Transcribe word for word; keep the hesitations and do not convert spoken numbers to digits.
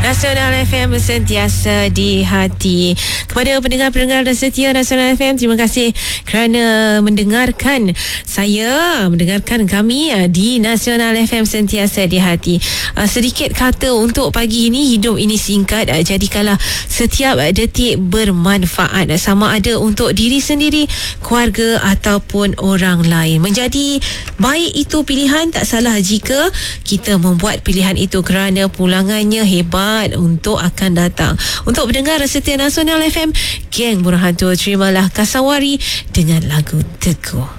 Nasional F M sentiasa di hati. Kepada pendengar-pendengar dan setia Nasional F M, terima kasih kerana mendengarkan saya, mendengarkan kami di Nasional F M sentiasa di hati. Sedikit kata untuk pagi ini, hidup ini singkat, jadikanlah setiap detik bermanfaat, sama ada untuk diri sendiri, keluarga ataupun orang lain. Menjadi baik itu pilihan, tak salah jika kita membuat pilihan itu kerana pulangannya hebat untuk akan datang. Untuk pendengar setia Nasional F M, geng Burhan tu, terimalah Kasawari dengan lagu Teguh.